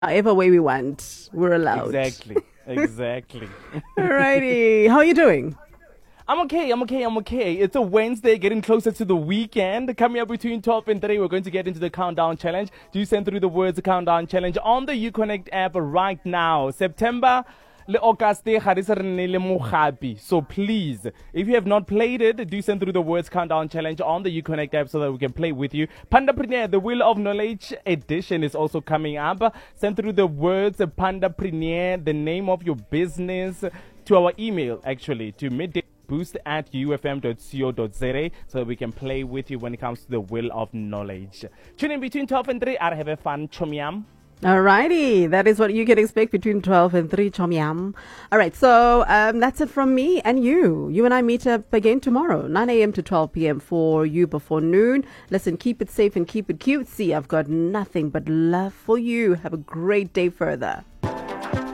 However way we want, we're allowed. Exactly. Alrighty. How are you doing? I'm okay. It's a Wednesday, getting closer to the weekend. Coming up between 12 and 3, we're going to get into the countdown challenge. Do send through the words countdown challenge on the UConnect app right now. September le August, so please, if you have not played it, do send through the words countdown challenge on the UConnect app so that we can play with you. Pandapreneur, the Wheel of Knowledge edition is also coming up. Send through the words Pandapreneur, the name of your business, to our email, actually, to middayboost@ufm.co.za so that we can play with you when it comes to the Wheel of Knowledge. Tune in between 12 and 3. I'll have a fun chomiam. Alrighty, that is what you can expect between 12 and 3, Chom Yam. Alright, so that's it from me and you. You and I meet up again tomorrow, 9 a.m. to 12 p.m. for you before noon. Listen, keep it safe and keep it cute. See, I've got nothing but love for you. Have a great day further.